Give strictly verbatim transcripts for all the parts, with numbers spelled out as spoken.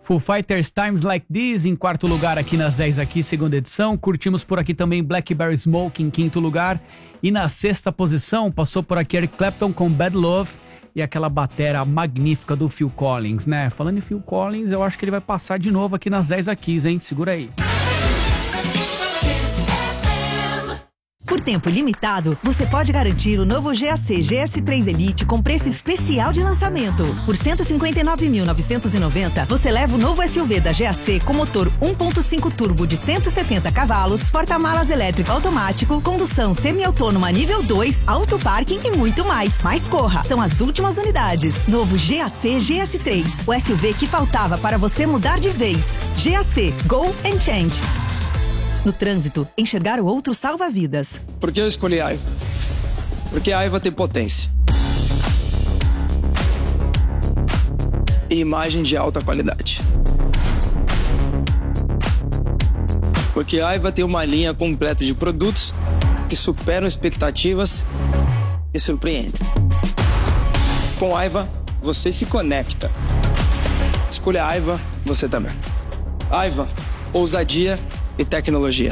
Foo Fighters Times Like This em quarto lugar aqui nas dez aqui, segunda edição. Curtimos por aqui também Blackberry Smoke em quinto lugar. E na sexta posição passou por aqui Eric Clapton com Bad Love e aquela batera magnífica do Phil Collins, né? Falando em Phil Collins, eu acho que ele vai passar de novo aqui nas dez aqui, hein? Segura aí. Por tempo limitado, você pode garantir o novo G A C G S três Elite com preço especial de lançamento. Por cento e cinquenta e nove mil novecentos e noventa, você leva o novo S U V da G A C com motor um ponto cinco turbo de cento e setenta cavalos, porta-malas elétrico automático, condução semi-autônoma nível dois, auto parking e muito mais. Mas corra, são as últimas unidades. Novo G A C G S três, o S U V que faltava para você mudar de vez. G A C, Go and Change. No trânsito, enxergar o outro salva vidas. Por que eu escolhi Aiva? Porque a Aiva tem potência e imagem de alta qualidade. Porque a Aiva tem uma linha completa de produtos que superam expectativas e surpreendem. Com a Aiva, você se conecta. Escolha a Aiva, você também. Aiva, ousadia e tecnologia.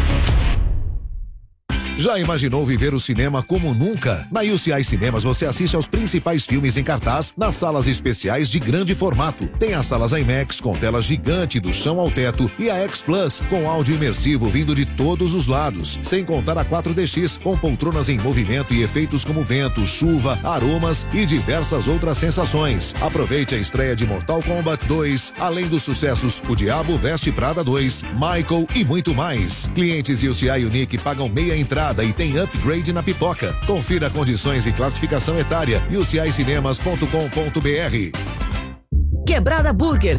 Já imaginou viver o cinema como nunca? Na U C I Cinemas você assiste aos principais filmes em cartaz nas salas especiais de grande formato. Tem as salas IMAX com tela gigante do chão ao teto e a X Plus com áudio imersivo vindo de todos os lados. Sem contar a quatro D X com poltronas em movimento e efeitos como vento, chuva, aromas e diversas outras sensações. Aproveite a estreia de Mortal Kombat dois, além dos sucessos O Diabo Veste Prada dois, Michael e muito mais. Clientes U C I Unique pagam meia entrada e tem upgrade na pipoca. Confira condições e classificação etária u c i cinemas ponto com ponto b r. Quebrada Burger,